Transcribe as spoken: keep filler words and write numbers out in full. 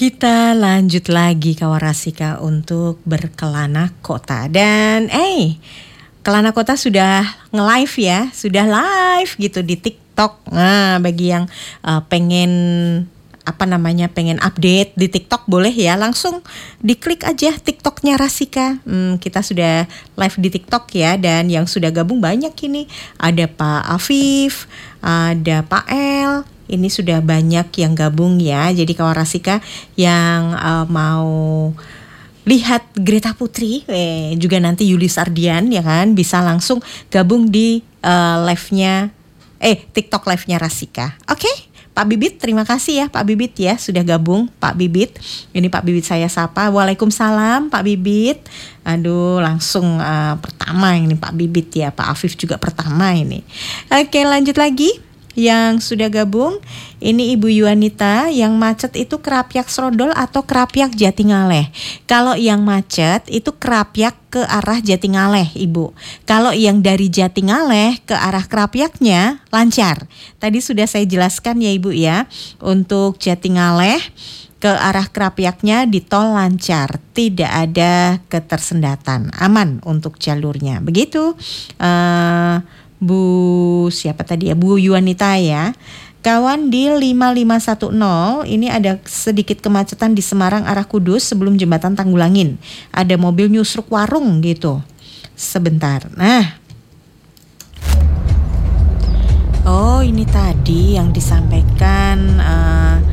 Kita lanjut lagi Kawarasika untuk berkelana kota. Dan eh Kelana Kota sudah nge-live ya, sudah live gitu di TikTok. Nah, bagi yang uh, pengen apa namanya pengen update di TikTok boleh ya, langsung diklik aja TikToknya Rasika. Hmm, kita sudah live di TikTok ya, dan yang sudah gabung banyak ini. Ada Pak Afif, ada Pak El. Ini sudah banyak yang gabung ya. Jadi kawan Rasika yang uh, mau lihat Greta Putri, eh, juga nanti Yulis Ardian ya kan, bisa langsung gabung di uh, live-nya, eh TikTok live-nya Rasika. Oke, okay? Pak Bibit, terima kasih ya Pak Bibit ya sudah gabung. Pak Bibit, ini Pak Bibit saya sapa. Waalaikumsalam Pak Bibit. Aduh, langsung uh, pertama ini Pak Bibit ya, Pak Afif juga pertama ini. Oke, okay, lanjut lagi. Yang sudah gabung, ini Ibu Yuanita. Yang macet itu Krapyak Srodol atau Krapyak Jatingaleh? Kalau yang macet itu Krapyak ke arah Jatingaleh, Ibu. Kalau yang dari Jatingaleh ke arah Krapyaknya lancar. Tadi sudah saya jelaskan ya Ibu ya. Untuk Jatingaleh ke arah Krapyaknya di tol lancar, tidak ada ketersendatan, aman untuk jalurnya. Begitu uh, Bu siapa tadi ya, Bu Yuanita ya. Kawan di lima lima satu nol, ini ada sedikit kemacetan di Semarang arah Kudus sebelum jembatan Tanggulangin. Ada mobil nyusruk warung gitu. Sebentar. Nah. Oh, ini tadi yang disampaikan uh,